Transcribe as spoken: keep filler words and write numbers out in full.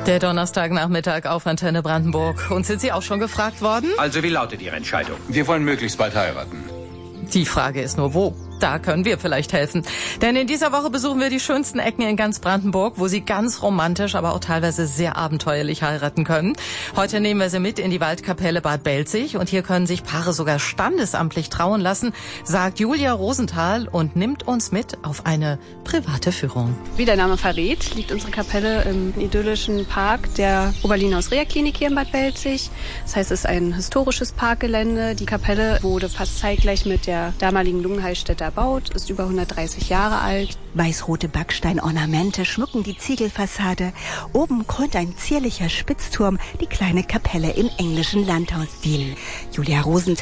Der Donnerstagnachmittag auf Antenne Brandenburg. Und sind Sie auch schon gefragt worden? Also wie lautet Ihre Entscheidung? Wir wollen möglichst bald heiraten. Die Frage ist nur, wo? Da können wir vielleicht helfen. Denn in dieser Woche besuchen wir die schönsten Ecken in ganz Brandenburg, wo Sie ganz romantisch, aber auch teilweise sehr abenteuerlich heiraten können. Heute nehmen wir Sie mit in die Waldkapelle Bad Belzig. Und hier können sich Paare sogar standesamtlich trauen lassen, sagt Julia Rosenthal und nimmt uns mit auf eine private Führung. Wie der Name verrät, liegt unsere Kapelle im idyllischen Park der Oberlin-Aus-Reha-Klinik hier in Bad Belzig. Das heißt, es ist ein historisches Parkgelände. Die Kapelle wurde fast zeitgleich mit der damaligen Lungenheilstätte erbaut, ist über hundertdreißig Jahre alt. Weißrote Backsteinornamente schmücken die Ziegelfassade. Oben krönt ein zierlicher Spitzturm die kleine Kapelle im englischen Landhausstil. Julia Rosenthal